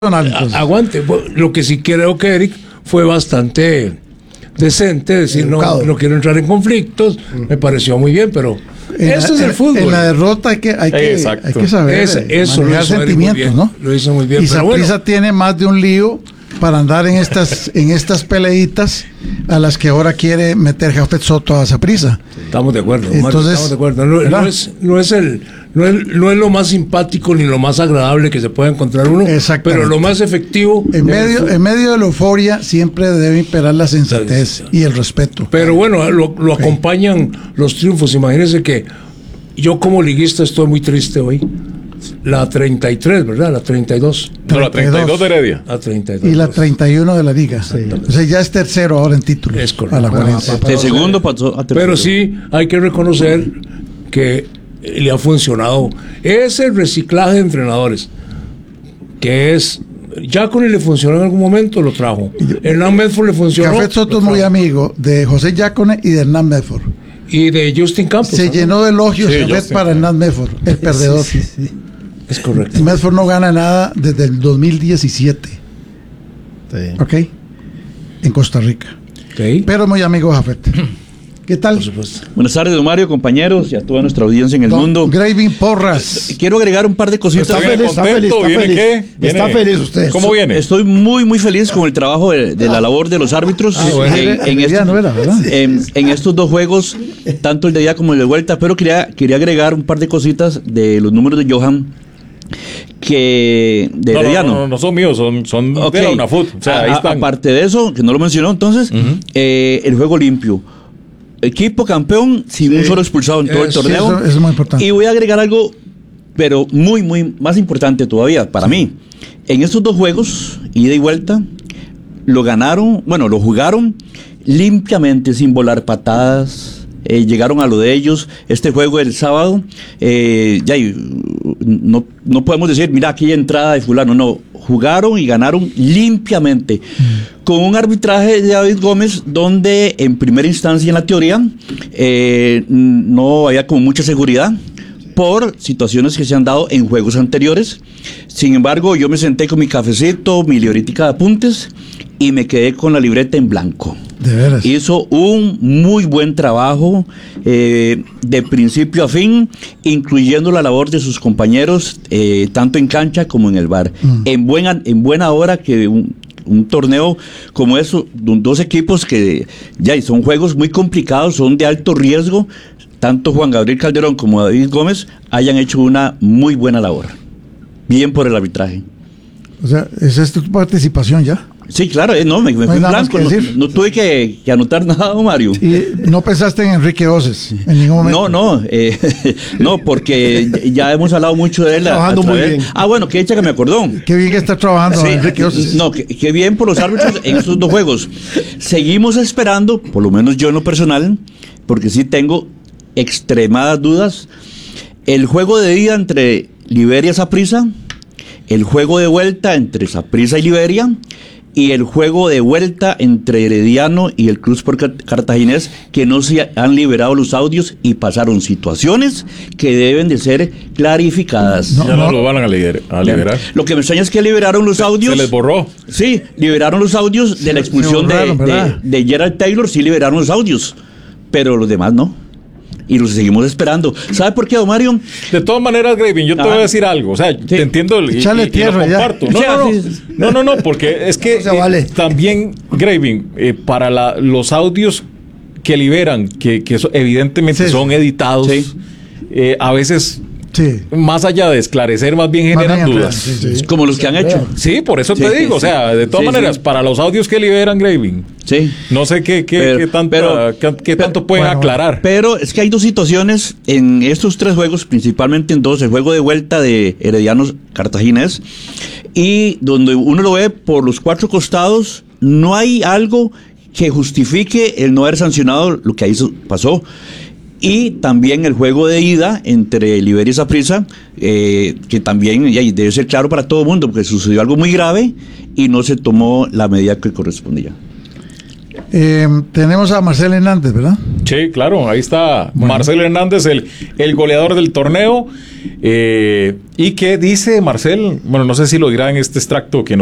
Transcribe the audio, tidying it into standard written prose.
Aguante. Lo que sí creo que Eric fue bastante decente, decir no quiero entrar en conflictos, me pareció muy bien, pero eso es el fútbol. En la derrota hay que saber manejar sentimientos, ¿no? Lo hizo muy bien. Y Saprissa tiene más de un lío para andar en estas peleitas a las que ahora quiere meter Jafet Soto a Saprissa. Estamos de acuerdo. Entonces, estamos de acuerdo. No es lo más simpático ni lo más agradable que se puede encontrar uno, pero lo más efectivo. En medio de la euforia siempre debe imperar la sensatez y el respeto. Pero bueno, lo acompañan los triunfos. Imagínense que yo como liguista estoy muy triste hoy. La 33, ¿verdad? La 32. No, la 32 de Heredia. La 32. Y la 31 de la Liga. Sí. O sea, ya es tercero ahora en títulos. Es correcto. De segundo pasó a tercero. Pero sí hay que reconocer que le ha funcionado ese reciclaje de entrenadores, que es... Ya con él le funcionó en algún momento, lo trajo. Hernán Medford le funcionó. Jafet Soto es muy amigo de José Yacone y de Hernán Medford. Y de Justin Campos. Se llenó de elogios para Hernán Medford, el perdedor. Sí. Es correcto. Medford no gana nada desde el 2017. Sí. ¿Ok? En Costa Rica. Okay. Pero muy amigo de Jafet. ¿Qué tal? Por supuesto. Buenas tardes, don Mario, compañeros y a toda nuestra audiencia en el mundo. Graving Porras. Quiero agregar un par de cositas. Está feliz usted. ¿Cómo viene? Estoy muy, muy feliz con el trabajo de la labor de los árbitros en estos dos juegos, tanto el de ida como el de vuelta, pero quería agregar un par de cositas de los números de Johan. Que de Herediano. No son míos, son de la UNAFUT. O sea, ahí están. Aparte de eso, que no lo mencionó entonces, el juego limpio. Equipo campeón sin un solo expulsado en todo el torneo. Eso es muy importante. Y voy a agregar algo, pero muy, muy más importante todavía para mí. En estos dos juegos, ida y vuelta, lo jugaron limpiamente, sin volar patadas. Llegaron a lo de ellos. Este juego el sábado, no podemos decir, mira, aquí hay entrada de fulano. No, jugaron y ganaron limpiamente. Con un arbitraje de David Gómez, donde en primera instancia, en la teoría, no había como mucha seguridad por situaciones que se han dado en juegos anteriores. Sin embargo, yo me senté con mi cafecito, mi libretica de apuntes y me quedé con la libreta en blanco. De veras. Hizo un muy buen trabajo de principio a fin, incluyendo la labor de sus compañeros, tanto en cancha como en el bar. En buena hora que un torneo como eso, dos equipos que son juegos muy complicados, son de alto riesgo, tanto Juan Gabriel Calderón como David Gómez hayan hecho una muy buena labor. Bien por el arbitraje. O sea, ¿esa es tu participación ya? Sí, claro, me fui en blanco, no tuve que anotar nada, Mario. ¿Y no pensaste en Enrique Oces en ningún momento? No, porque ya hemos hablado mucho de él. Trabajando muy bien. Bueno, que hecha que me acordó. Qué bien que está trabajando Enrique Oces. No, qué bien por los árbitros en estos dos juegos. Seguimos esperando, por lo menos yo en lo personal, porque sí tengo extremadas dudas, el juego de ida entre Liberia y Saprissa, el juego de vuelta entre Saprissa y Liberia, y el juego de vuelta entre Herediano y el Club Sport Cartaginés, que no se han liberado los audios y pasaron situaciones que deben de ser clarificadas. No lo van a liberar. Lo que me extraña es que liberaron los audios. Se les borró. Sí, liberaron los audios de la expulsión de Gerald Taylor, sí liberaron los audios, pero los demás no. Y los seguimos esperando. ¿Sabe por qué, don Mario? De todas maneras, Graving, yo te voy a decir algo. O sea, te entiendo y lo comparto. No, porque es que también, Graving, para los audios que liberan, que eso evidentemente son editados, a veces... Sí. Más allá de esclarecer, más bien generan dudas. Como los que han hecho. Sí, por eso te digo. O sea, de todas maneras, para los audios que liberan Graving, no sé qué tanto pueden aclarar. Pero es que hay dos situaciones en estos tres juegos, principalmente en dos: el juego de vuelta de Heredianos Cartaginés, y donde uno lo ve por los cuatro costados, no hay algo que justifique el no haber sancionado lo que ahí pasó. Y también el juego de ida entre Liberia y Saprissa, que también debe ser claro para todo el mundo, porque sucedió algo muy grave y no se tomó la medida que correspondía. Tenemos a Marcel Hernández, ¿verdad? Sí, claro, ahí está Marcel Hernández, el goleador del torneo. ¿Y qué dice Marcel? Bueno, no sé si lo dirá en este extracto que nos